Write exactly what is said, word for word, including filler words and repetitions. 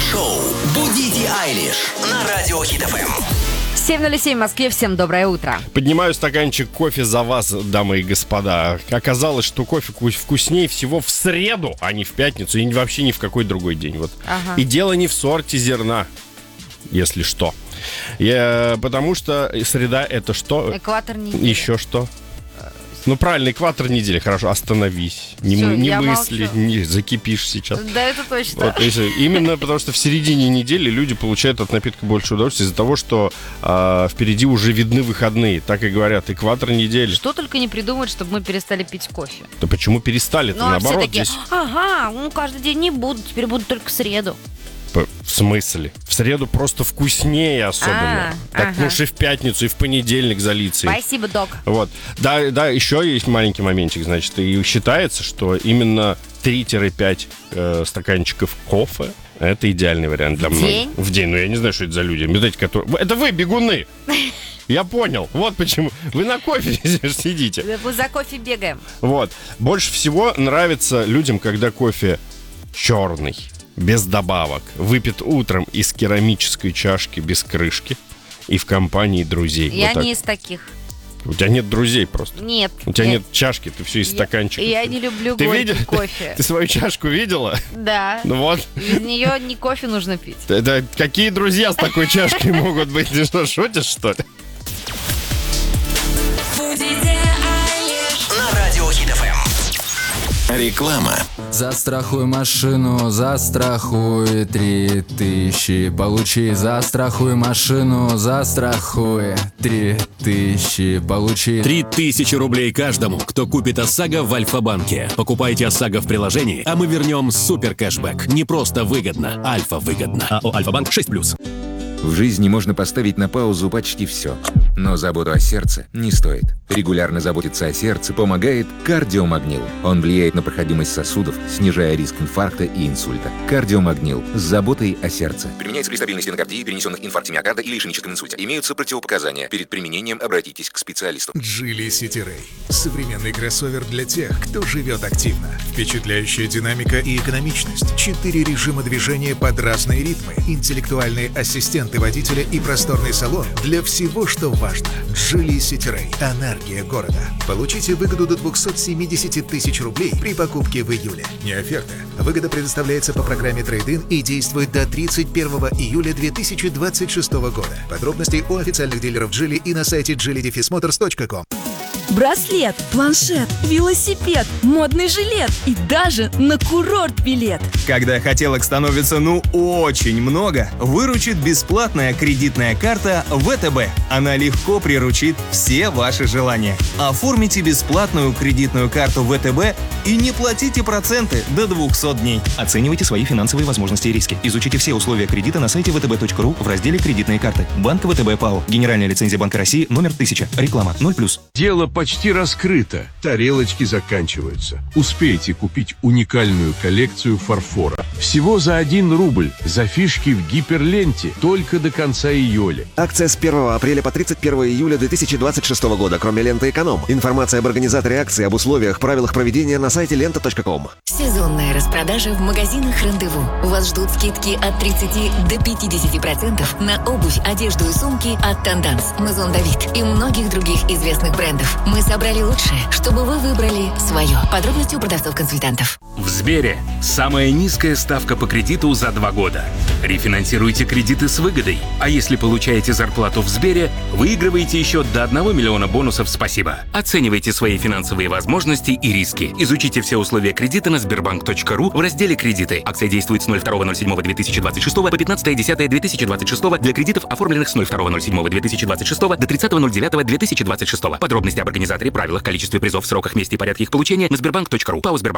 Шоу «Будите Айлиш» на Радио Хит эф эм. семь ноль семь в Москве. Всем доброе утро. Поднимаю стаканчик кофе за вас, дамы и господа. Оказалось, что кофе вкуснее всего в среду, а не в пятницу, и вообще ни в какой другой день. Вот. Ага. И дело не в сорте зерна, если что. Я, потому что среда — это что? Экватор недели. Еще что? Ну, правильно, экватор недели. Хорошо, остановись. Не, Всё, не я мысли, молчу. не закипишь сейчас. Да, это точно. Вот, если, именно потому что в середине недели люди получают от напитка больше удовольствия из-за того, что э, впереди уже видны выходные. Так и говорят, экватор недели. Что только не придумают, чтобы мы перестали пить кофе. Да почему перестали-то? Ну, а Наоборот, все такие, здесь... ага, ну каждый день не буду, теперь буду только в среду. В смысле? В среду просто вкуснее особенно. А, так ага. уж и в пятницу, и в понедельник залиться. Спасибо, док. Вот. Да, да, еще есть маленький моментик, значит, и считается, что именно три-пять э, стаканчиков кофе — это идеальный вариант для многих. День? В день. Ну, я не знаю, что это за люди. Вот эти, которые... Это вы, бегуны! Я понял. Вот почему. Вы на кофе сидите. Мы за кофе бегаем. Вот. Больше всего нравится людям, когда кофе черный, без добавок, выпит утром из керамической чашки без крышки и в компании друзей. Я Вот так. не из таких. У тебя нет друзей просто. Нет. У тебя нет, нет чашки, ты все из Я- стаканчика. Я не люблю Ты горький видел? кофе. Ты свою чашку видела? Да. Ну вот. Из нее не кофе нужно пить. Это какие друзья с такой чашкой могут быть? Ты что, шутишь, что ли? На Радио Хит эф эм. Реклама. Застрахуй машину, застрахуй три тысячи. Получи, застрахуй машину, застрахуй три тысячи. Получи. Три тысячи рублей каждому, кто купит ОСАГО в Альфа-банке. Покупайте ОСАГО в приложении, а мы вернем супер кэшбэк. Не просто выгодно, Альфа выгодно. АО Альфа-банк шесть плюс. В жизни можно поставить на паузу почти все. Но заботу о сердце не стоит. Регулярно заботиться о сердце помогает кардиомагнил. Он влияет на проходимость сосудов, снижая риск инфаркта и инсульта. Кардиомагнил с заботой о сердце. Применяется при стабильной стенокардии, перенесенных инфаркте миокарда или ишемическом инсульте. Имеются противопоказания. Перед применением обратитесь к специалисту. Geely City Ray. Современный кроссовер для тех, кто живет активно. Впечатляющая динамика и экономичность. Четыре режима движения под разные ритмы. Интеллектуальные ассистенты водителя и просторный салон для всего, что важно. Geely City Ray. Энергия города. Получите выгоду до двести семьдесят тысяч рублей при покупке в июле. Не оферта. Выгода предоставляется по программе Trade-in и действует до тридцать первого июля две тысячи двадцать шестого года. Подробности у официальных дилеров Geely и на сайте джили мотors точка ком. Браслет, планшет, велосипед, модный жилет и даже на курорт билет. Когда хотелок становится ну очень много, выручит бесплатная кредитная карта вэ тэ бэ. Она легко приручит все ваши желания. Оформите бесплатную кредитную карту вэ тэ бэ и не платите проценты до двухсот дней. Оценивайте свои финансовые возможности и риски. Изучите все условия кредита на сайте вэ тэ бэ точка ру в разделе «Кредитные карты». Банк вэ тэ бэ ПАО. Генеральная лицензия Банка России номер тысяча. Реклама ноль плюс. Дело почти раскрыто. Тарелочки заканчиваются. Успейте купить уникальную коллекцию фарфора. Всего за один рубль. За фишки в гиперленте. Только до конца июля. Акция с первого апреля по тридцать первого июля две тысячи двадцать шестого года, кроме ленты «Эконом». Информация об организаторе акции, об условиях, правилах проведения на сайте лента точка ком. Сезонная распродажа в магазинах «Рандеву». Вас ждут скидки от тридцати до пятидесяти процентов на обувь, одежду и сумки от «Танданс», «Мазон Давид» и многих других известных брендов. Мы собрали лучшее, чтобы вы выбрали свое. Подробности у продавцов-консультантов. В Сбере самая низкая ставка по кредиту за два года. Рефинансируйте кредиты с выгодой. А если получаете зарплату в Сбере, выигрываете еще до одного миллиона бонусов «Спасибо». Оценивайте свои финансовые возможности и риски. Изучите все условия кредита на сбербанк точка ру в разделе «Кредиты». Акция действует с ноль второго ноль седьмого две тысячи двадцать шестого по пятнадцатое десятое две тысячи двадцать шестого для кредитов, оформленных с ноль второго ноль седьмого две тысячи двадцать шестого до тридцатого ноль девятого две тысячи двадцать шестого. Подробности об организаторе, правилах, количестве призов, сроках, месте и порядке их получения на сбербанк точка ру. ПАО «Сбербанк».